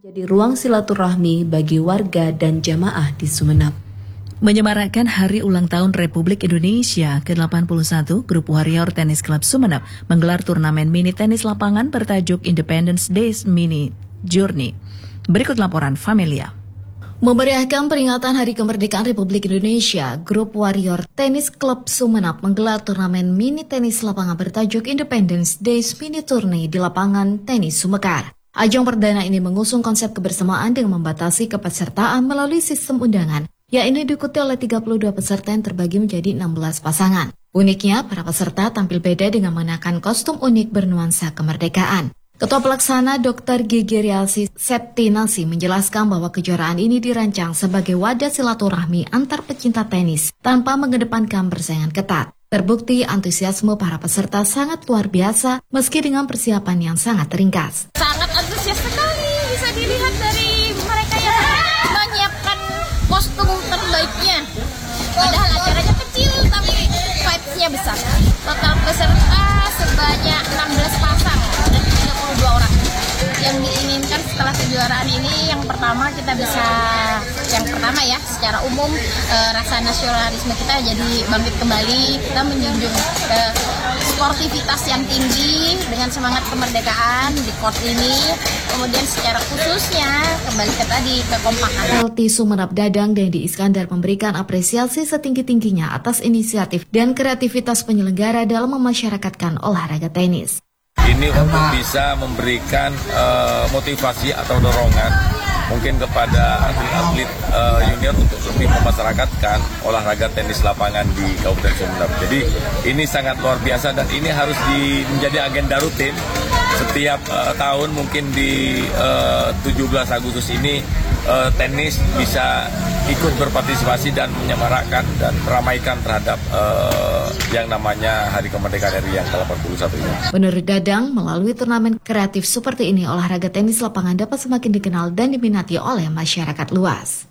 Jadi ruang silaturahmi bagi warga dan jamaah di Sumeneb. Menyemarakan Hari Ulang Tahun Republik Indonesia ke-81, Grup Warrior Tennis Club Sumeneb menggelar turnamen mini tenis lapangan bertajuk Independence Days Mini Journey. Berikut laporan Familia. Memeriahkan peringatan Hari Kemerdekaan Republik Indonesia, Grup Warrior Tennis Club Sumeneb menggelar turnamen mini tenis lapangan bertajuk Independence Days Mini Tourney di lapangan tenis Sumekar. Ajang perdana ini mengusung konsep kebersamaan dengan membatasi kepesertaan melalui sistem undangan, yakni diikuti oleh 32 peserta yang terbagi menjadi 16 pasangan. Uniknya, para peserta tampil beda dengan mengenakan kostum unik bernuansa kemerdekaan. Ketua Pelaksana Dr. Gigi Rialsi Septinasi menjelaskan bahwa kejuaraan ini dirancang sebagai wadah silaturahmi antar pecinta tenis tanpa mengedepankan persaingan ketat. Terbukti antusiasme para peserta sangat luar biasa meski dengan persiapan yang sangat ringkas. Sangat antusias sekali, bisa dilihat dari mereka yang menyiapkan kostum terbaiknya. Padahal acaranya kecil tapi vibes-nya besar. Total peserta sebanyak 16 pasang dan 32 orang. Yang diinginkan setelah kejuaraan ini yang pertama ya secara umum rasa nasionalisme kita jadi bangkit kembali. Kita menjunjung sportivitas yang tinggi dengan semangat kemerdekaan di court ini. Kemudian secara khususnya kembali ke kekompakan. LT Sumeneb Dadang Dendi Iskandar memberikan apresiasi setinggi-tingginya atas inisiatif dan kreativitas penyelenggara dalam memasyarakatkan olahraga tenis. Ini untuk bisa memberikan motivasi atau dorongan mungkin kepada atlet-atlet junior untuk lebih memasyarakatkan olahraga tenis lapangan di Kabupaten Sumeneb. Jadi ini sangat luar biasa dan ini harus menjadi agenda rutin setiap tahun. Mungkin di 17 Agustus ini tenis bisa ikut berpartisipasi dan menyemarakan dan meramaikan terhadap yang namanya Hari Kemerdekaan RI yang ke-81 ini. Menurut Dadang, melalui turnamen kreatif seperti ini, olahraga tenis lapangan dapat semakin dikenal dan diminati oleh masyarakat luas.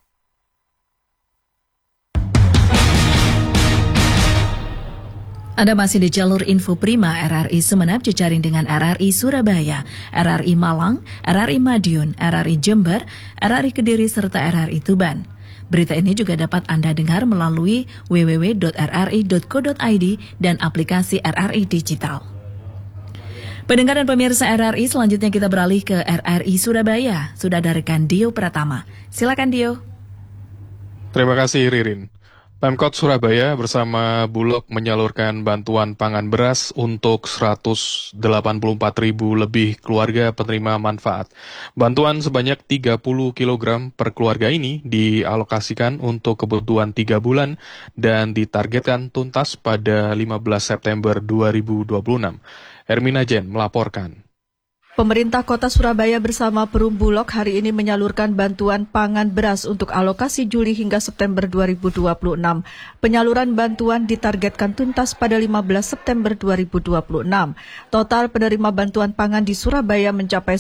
Anda masih di jalur Info Prima RRI Sumeneb jejaring dengan RRI Surabaya, RRI Malang, RRI Madiun, RRI Jember, RRI Kediri, serta RRI Tuban. Berita ini juga dapat Anda dengar melalui www.rri.co.id dan aplikasi RRI Digital. Pendengar dan pemirsa RRI, selanjutnya kita beralih ke RRI Surabaya. Sudah ada rekan Dio Pratama. Silakan Dio. Terima kasih Ririn. Pemkot Surabaya bersama Bulog menyalurkan bantuan pangan beras untuk 184.000 lebih keluarga penerima manfaat. Bantuan sebanyak 30 kg per keluarga ini dialokasikan untuk kebutuhan 3 bulan dan ditargetkan tuntas pada 15 September 2026. Hermina Jen melaporkan. Pemerintah Kota Surabaya bersama Perum Bulog hari ini menyalurkan bantuan pangan beras untuk alokasi Juli hingga September 2026. Penyaluran bantuan ditargetkan tuntas pada 15 September 2026. Total penerima bantuan pangan di Surabaya mencapai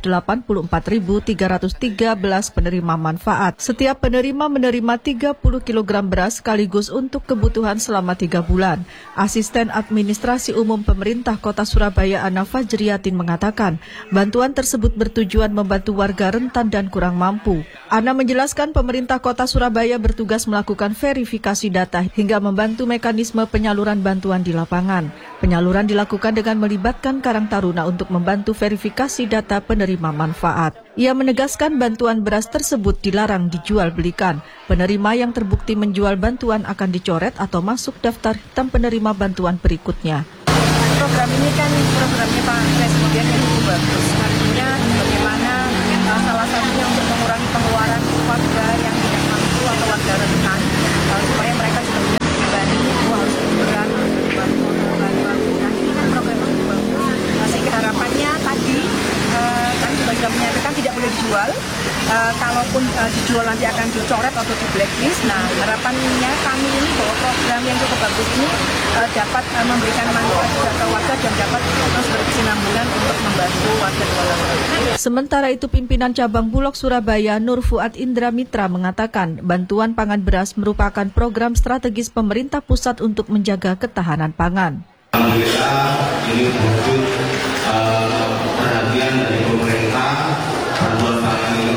184.313 penerima manfaat. Setiap penerima menerima 30 kg beras sekaligus untuk kebutuhan selama 3 bulan. Asisten Administrasi Umum Pemerintah Kota Surabaya Ana Fajriyatin mengatakan, bantuan tersebut bertujuan membantu warga rentan dan kurang mampu. Ana menjelaskan pemerintah Kota Surabaya bertugas melakukan verifikasi data hingga membantu mekanisme penyaluran bantuan di lapangan. Penyaluran dilakukan dengan melibatkan Karang Taruna untuk membantu verifikasi data penerima manfaat. Ia menegaskan bantuan beras tersebut dilarang dijual belikan. Penerima yang terbukti menjual bantuan akan dicoret atau masuk daftar hitam penerima bantuan berikutnya. Program ini kan programnya Pak Presiden yang cukup bagus. Artinya bagaimana salah satunya untuk mengurangi pengeluaran warga yang tidak mampu atau warga rentan supaya mereka juga bisa pribadi harus liburan, nah ini kan program yang cukup bagus. Sehingga harapannya tadi kami juga sudah menyatakan tidak boleh dijual. Kalaupun dijual nanti akan dicoret atau di blacklist. Nah harapannya kami ini bahwa program yang cukup bagus ini dapat memberikan manfaat ke warga dan dapat terus berkesinambungan untuk membantu warga di Kota Surabaya. Sementara itu pimpinan cabang Bulog Surabaya Nur Fuad Indra Mitra mengatakan bantuan pangan beras merupakan program strategis pemerintah pusat untuk menjaga ketahanan pangan. Alhamdulillah ini wujud perhatian dari pemerintah bantuan pangan ini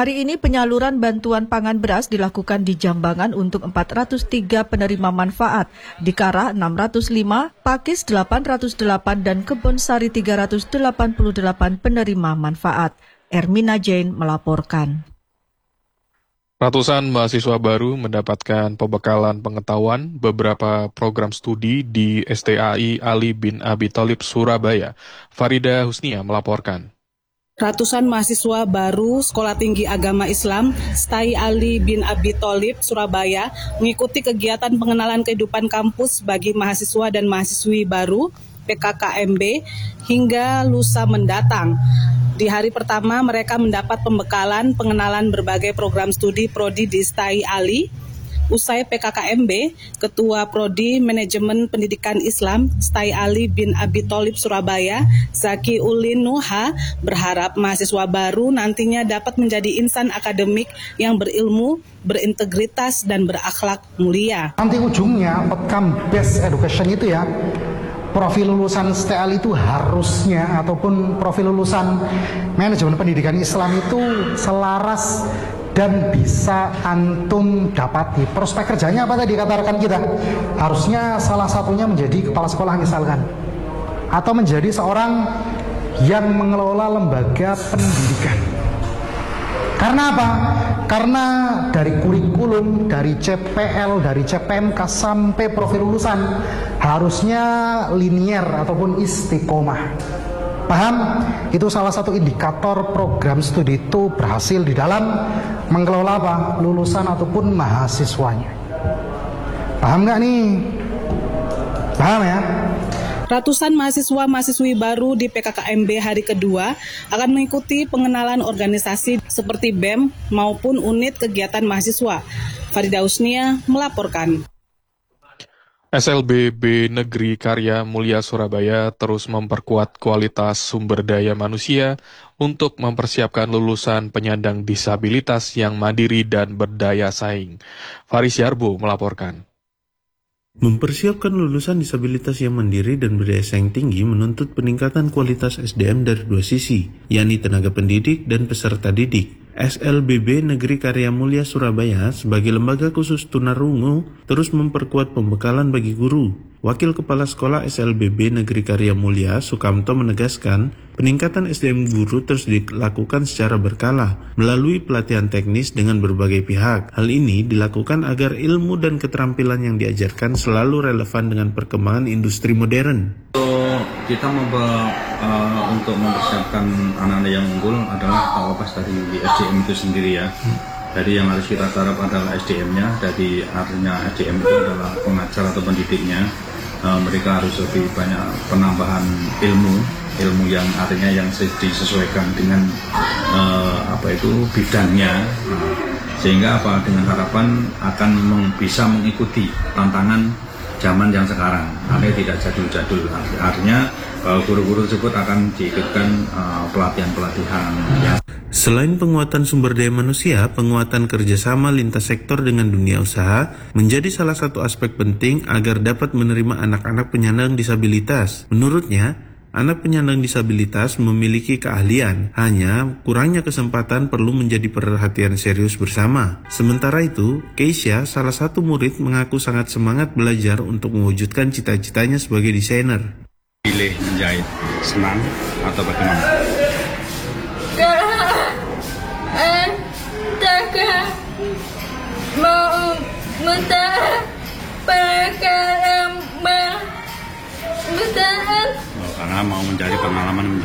Hari ini penyaluran bantuan pangan beras dilakukan di Jambangan untuk 403 penerima manfaat, di Karah 605, Pakis 808, dan Kebonsari 388 penerima manfaat. Ermina Jane melaporkan. Ratusan mahasiswa baru mendapatkan pembekalan pengetahuan beberapa program studi di STAI Ali bin Abi Thalib Surabaya. Farida Husnia melaporkan. Ratusan mahasiswa baru Sekolah Tinggi Agama Islam STAI Ali bin Abi Thalib Surabaya mengikuti kegiatan pengenalan kehidupan kampus bagi mahasiswa dan mahasiswi baru PKKMB hingga lusa mendatang. Di hari pertama mereka mendapat pembekalan pengenalan berbagai program studi prodi di STAI Ali. Usai PKKMB, Ketua Prodi Manajemen Pendidikan Islam STAI Ali bin Abi Thalib Surabaya, Zaki Ulin Nuha, berharap mahasiswa baru nantinya dapat menjadi insan akademik yang berilmu, berintegritas, dan berakhlak mulia. Nanti ujungnya outcome based education itu ya, profil lulusan STAI itu harusnya ataupun profil lulusan manajemen pendidikan Islam itu selaras dan bisa antum dapati. Prospek kerjanya apa tadi kata rekan kita? Harusnya salah satunya menjadi kepala sekolah misalkan, atau menjadi seorang yang mengelola lembaga pendidikan. Karena apa? Karena dari kurikulum, dari CPL, dari CPMK sampai profil lulusan harusnya linier ataupun istiqomah. Paham? Itu salah satu indikator program studi itu berhasil di dalam mengelola apa? Lulusan ataupun mahasiswanya. Paham nggak nih? Paham ya? Ratusan mahasiswa-mahasiswi baru di PKKMB hari kedua akan mengikuti pengenalan organisasi seperti BEM maupun unit kegiatan mahasiswa. Farida Husnia melaporkan. SLBB Negeri Karya Mulia Surabaya terus memperkuat kualitas sumber daya manusia untuk mempersiapkan lulusan penyandang disabilitas yang mandiri dan berdaya saing. Faris Yarbo melaporkan. Mempersiapkan lulusan disabilitas yang mandiri dan berdaya saing tinggi menuntut peningkatan kualitas SDM dari dua sisi, yakni tenaga pendidik dan peserta didik. SLBB Negeri Karya Mulia Surabaya sebagai lembaga khusus tunarungu terus memperkuat pembekalan bagi guru. Wakil Kepala Sekolah SLBB Negeri Karya Mulia Sukamto menegaskan, peningkatan SDM guru terus dilakukan secara berkala melalui pelatihan teknis dengan berbagai pihak. Hal ini dilakukan agar ilmu dan keterampilan yang diajarkan selalu relevan dengan perkembangan industri modern. Kita untuk mempersiapkan anak-anak yang unggul adalah terlepas dari SDM itu sendiri ya. Jadi yang harus kita garap adalah SDM-nya. Jadi artinya SDM itu adalah pengajar atau pendidiknya. Mereka harus lebih banyak penambahan ilmu yang artinya yang disesuaikan dengan bidangnya. Sehingga dengan harapan akan bisa mengikuti tantangan zaman yang sekarang, artinya tidak jadul-jadul. Artinya guru-guru tersebut akan diikutkan pelatihan-pelatihan. Ya. Selain penguatan sumber daya manusia, penguatan kerjasama lintas sektor dengan dunia usaha menjadi salah satu aspek penting agar dapat menerima anak-anak penyandang disabilitas. Menurutnya, anak penyandang disabilitas memiliki keahlian, hanya kurangnya kesempatan perlu menjadi perhatian serius bersama. Sementara itu, Keisha, salah satu murid, mengaku sangat semangat belajar untuk mewujudkan cita-citanya sebagai desainer. Pilih menjahit, senang atau bagaimana? Karena mau mencari pengalaman